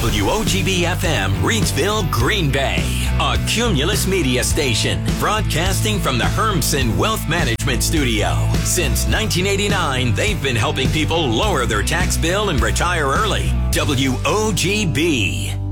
WOGB-FM, Reidsville, Green Bay. A Cumulus Media station, broadcasting from the Hermsen Wealth Management Studio. Since 1989, they've been helping people lower their tax bill and retire early. WOGB.